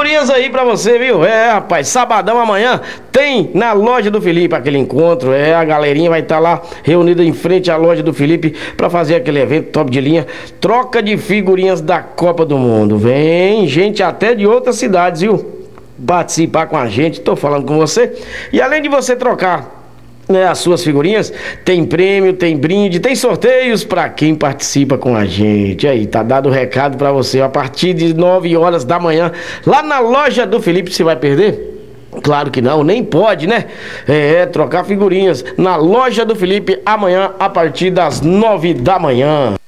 figurinhas aí pra você, viu? Rapaz, sabadão amanhã tem na loja do Felipe aquele encontro. A galerinha vai estar lá reunida em frente à loja do Felipe pra fazer aquele evento top de linha. Troca de figurinhas da Copa do Mundo. Vem gente até de outras cidades, viu? Participar com a gente, tô falando com você. E além de você trocar as suas figurinhas, tem prêmio, tem brinde, tem sorteios para quem participa com a gente. Aí, tá dado o recado para você. A partir de 9 horas da manhã, lá na loja do Felipe, você vai perder? Claro que não, nem pode, né? Trocar figurinhas na loja do Felipe amanhã, a partir das 9 da manhã.